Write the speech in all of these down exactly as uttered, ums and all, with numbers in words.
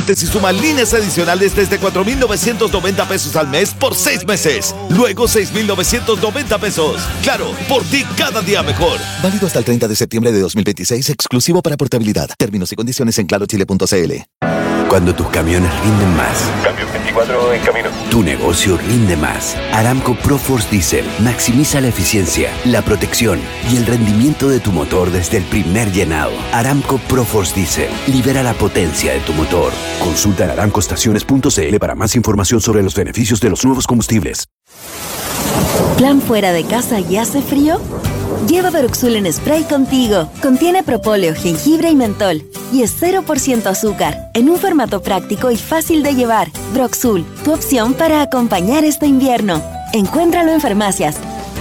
clientes y suma líneas adicionales desde cuatro mil novecientos noventa pesos al mes por seis meses. Luego seis mil novecientos noventa pesos. Claro, por ti cada día mejor. Válido hasta el treinta de septiembre de dos mil veintiséis, exclusivo para portabilidad. Términos y condiciones en claro chile punto c l. Cuando tus camiones rinden más. Cambio veinticuatro en camino. Tu negocio rinde más. Aramco ProForce Diesel maximiza la eficiencia, la protección y el rendimiento de tu motor desde el primer llenado. Aramco ProForce Diesel libera la potencia de tu motor. Consulta en aramco estaciones punto c l para más información sobre los beneficios de los nuevos combustibles. ¿Plan fuera de casa y hace frío? Lleva Broxul en spray contigo. Contiene propóleo, jengibre y mentol. Y es cero por ciento azúcar, en un formato práctico y fácil de llevar. Broxul, tu opción para acompañar este invierno. Encuéntralo en farmacias.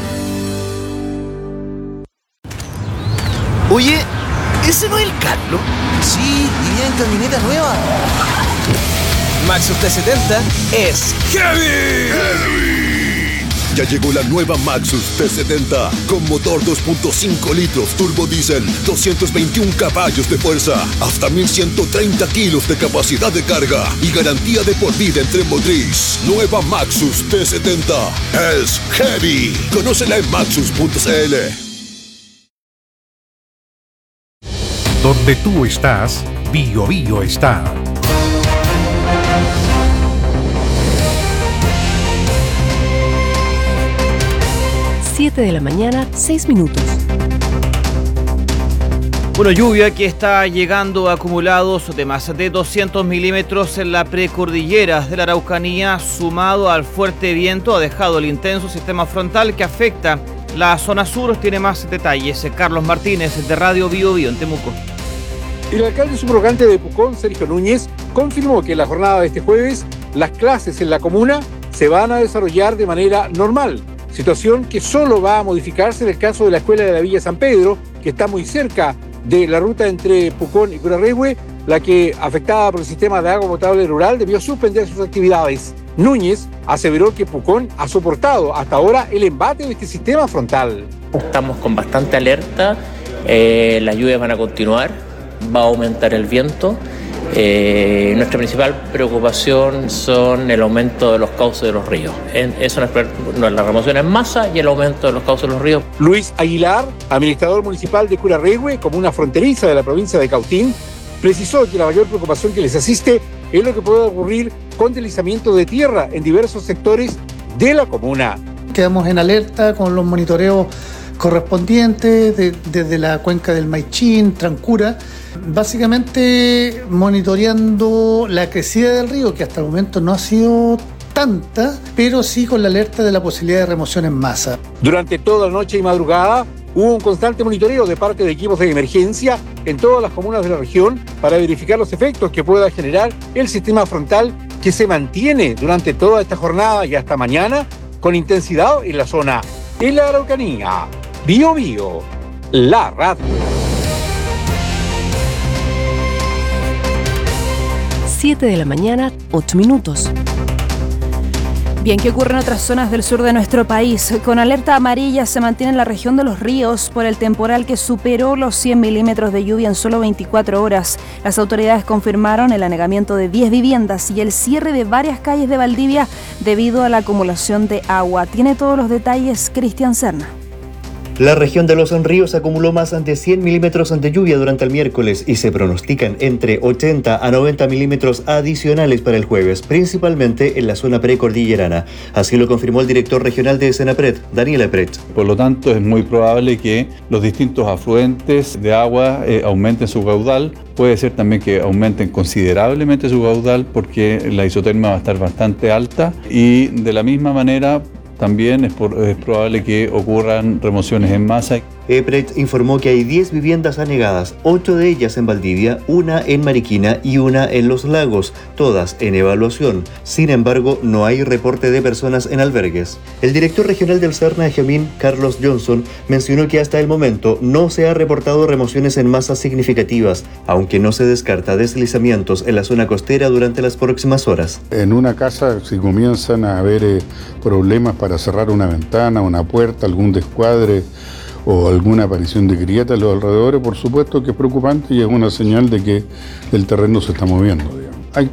Oye, ¿ese no es el Carlos? Sí, y bien camioneta nueva. Maxus T setenta es Heavy. Heavy. Ya llegó la nueva Maxus T setenta con motor dos punto cinco litros turbo diésel, doscientos veintiún caballos de fuerza, hasta mil ciento treinta kilos de capacidad de carga y garantía de por vida en tren motriz. Nueva Maxus T setenta es Heavy. Conócela en maxus punto c l. Donde tú estás, Bio Bio está. siete de la mañana, seis minutos. Bueno, lluvia que está llegando a acumulados de más de doscientos milímetros en la precordillera de la Araucanía, sumado al fuerte viento, ha dejado el intenso sistema frontal que afecta la zona sur. Tiene más detalles Carlos Martínez de Radio Bio Bio en Temuco. El alcalde subrogante de Pucón, Sergio Núñez, confirmó que en la jornada de este jueves las clases en la comuna se van a desarrollar de manera normal. Situación que solo va a modificarse en el caso de la escuela de la Villa San Pedro, que está muy cerca de la ruta entre Pucón y Curarrehue, la que, afectada por el sistema de agua potable rural, debió suspender sus actividades. Núñez aseveró que Pucón ha soportado hasta ahora el embate de este sistema frontal. Estamos con bastante alerta, eh, las lluvias van a continuar, va a aumentar el viento. Eh, nuestra principal preocupación son el aumento de los cauces de los ríos. En, eso no es, no es la remoción en masa y el aumento de los cauces de los ríos. Luis Aguilar, administrador municipal de Curarrehue, comuna fronteriza de la provincia de Cautín, precisó que la mayor preocupación que les asiste es lo que puede ocurrir con deslizamiento de tierra en diversos sectores de la comuna. Quedamos en alerta con los monitoreos correspondientes de, desde la cuenca del Maichín, Trancura, básicamente monitoreando la crecida del río, que hasta el momento no ha sido tanta, pero sí con la alerta de la posibilidad de remoción en masa. Durante toda la noche y madrugada hubo un constante monitoreo de parte de equipos de emergencia en todas las comunas de la región para verificar los efectos que pueda generar el sistema frontal que se mantiene durante toda esta jornada y hasta mañana con intensidad en la zona de la Araucanía. Bio Bio, la radio. siete de la mañana, ocho minutos. Bien, ¿qué ocurre en otras zonas del sur de nuestro país? Con alerta amarilla se mantiene en la región de Los Ríos por el temporal que superó los cien milímetros de lluvia en solo veinticuatro horas. Las autoridades confirmaron el anegamiento de diez viviendas y el cierre de varias calles de Valdivia debido a la acumulación de agua. Tiene todos los detalles Cristian Serna. La región de Los Ríos acumuló más de cien milímetros de lluvia durante el miércoles y se pronostican entre ochenta a noventa milímetros adicionales para el jueves, principalmente en la zona precordillerana. Así lo confirmó el director regional de Senapred, Daniel Epret. Por lo tanto, es muy probable que los distintos afluentes de agua eh, aumenten su caudal. Puede ser también que aumenten considerablemente su caudal porque la isotermia va a estar bastante alta y de la misma manera también es, por, es probable que ocurran remociones en masa. Epret informó que hay diez viviendas anegadas, ocho de ellas en Valdivia, una en Mariquina y una en Los Lagos, todas en evaluación. Sin embargo, no hay reporte de personas en albergues. El director regional del Serna, Gemín, Carlos Johnson, mencionó que hasta el momento no se ha reportado remociones en masa significativas, aunque no se descarta deslizamientos en la zona costera durante las próximas horas. En una casa, si comienzan a haber eh, problemas para cerrar una ventana, una puerta, algún descuadre o alguna aparición de grietas en los alrededores, por supuesto que es preocupante y es una señal de que el terreno se está moviendo.